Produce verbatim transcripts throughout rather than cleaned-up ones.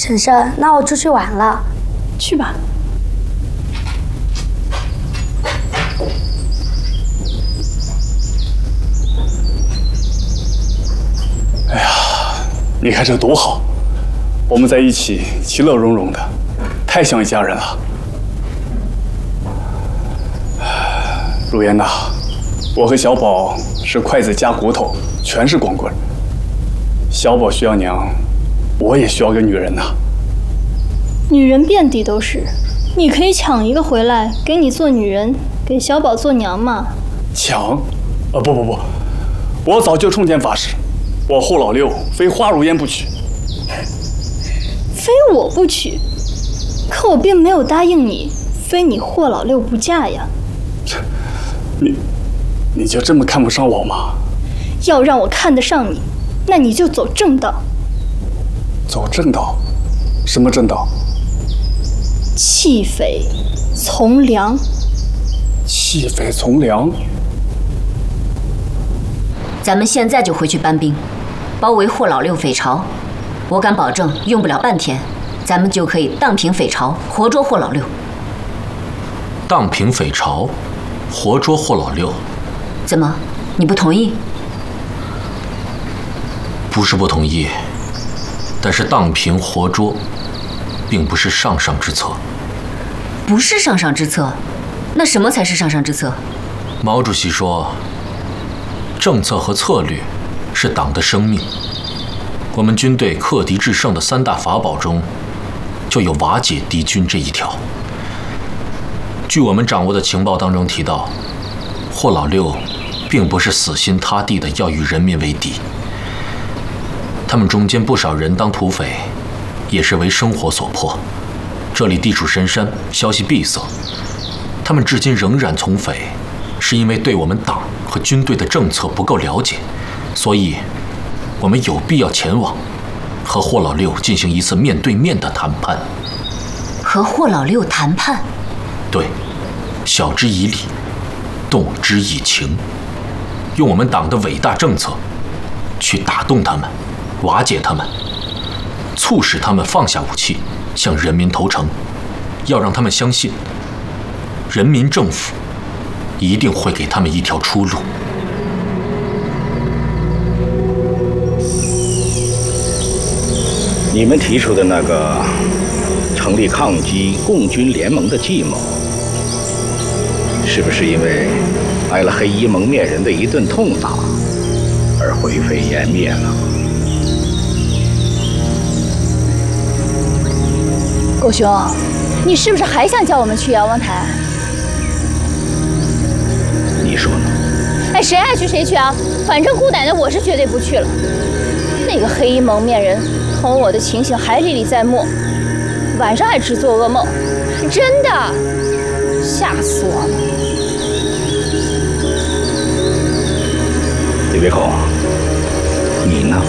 婶婶，那我出去玩了。 去吧。 哎呀，你看这多好，我们在一起其乐融融的，太像一家人了。如烟呐，我和小宝是筷子夹骨头，全是光棍。小宝需要娘，我也需要个女人呐。 女人遍地都是，你可以抢一个回来，给你做女人，给小宝做娘嘛。 抢？啊不不不，我早就冲天发誓，我后老六非花如烟不娶。 非我不娶，可我并没有答应你，非你霍老六不嫁呀。 你，你就这么看不上我吗？ 要让我看得上你，那你就走正道。 走正道？什么正道？ 弃匪从良。 弃匪从良？ 咱们现在就回去搬兵，包围霍老六匪巢。我敢保证，用不了半天，咱们就可以荡平匪巢，活捉霍老六。 荡平匪巢，活捉霍老六？ 怎么，你不同意？ 不是不同意，但是荡平活捉，并不是上上之策。 不是上上之策，那什么才是上上之策？ 毛主席说，政策和策略是党的生命。我们军队克敌制胜的三大法宝中，就有瓦解敌军这一条。据我们掌握的情报当中提到，霍老六并不是死心塌地的要与人民为敌，他们中间不少人当土匪，也是为生活所迫。这里地处深山，消息闭塞，他们至今仍然从匪，是因为对我们党和军队的政策不够了解，所以我们有必要前往，和霍老六进行一次面对面的谈判。 和霍老六谈判？ 对，晓之以理，动之以情，用我们党的伟大政策去打动他们，瓦解他们，促使他们放下武器，向人民投诚，要让他们相信，人民政府一定会给他们一条出路。 你们提出的那个成立抗击共军联盟的计谋，是不是因为挨了黑衣蒙面人的一顿痛打而灰飞烟灭了？ 狗兄，你是不是还想叫我们去瞭望台？ 你说呢？ 哎，谁爱去谁去啊！反正姑奶奶我是绝对不去了。那个黑衣蒙面人同我的情形还历历在目，晚上还直做噩梦，真的吓死我了。 李卫口，你呢？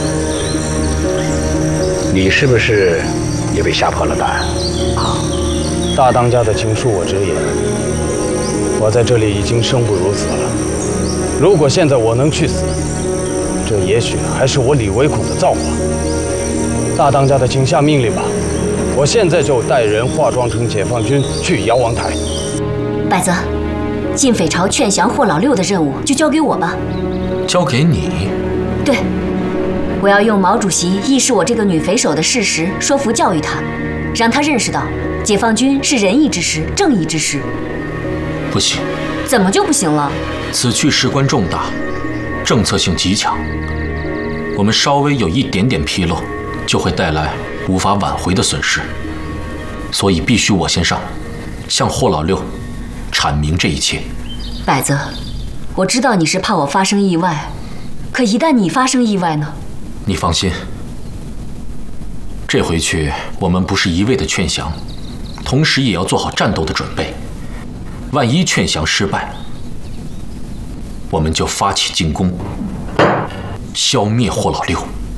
你是不是也被吓破了胆啊？ 大当家的情恕我直言，我在这里已经生不如死了。如果现在我能去死，这也许还是我李维孔的造化。大当家的，请下命令吧，我现在就带人化妆成解放军去瞭望台。 百泽，进匪巢劝降霍老六的任务就交给我吧。 交给你？ 对，我要用毛主席意识我这个女匪首的事实说服教育他，让他认识到解放军是仁义之师、正义之师。 不行。 怎么就不行了？ 此去事关重大，政策性极强，我们稍微有一点点纰漏，就会带来无法挽回的损失，所以必须我先上，向霍老六阐明这一切。 百泽，我知道你是怕我发生意外，可一旦你发生意外呢？ 你放心，这回去我们不是一味的劝降，同时也要做好战斗的准备。万一劝降失败，我们就发起进攻，消灭霍老六。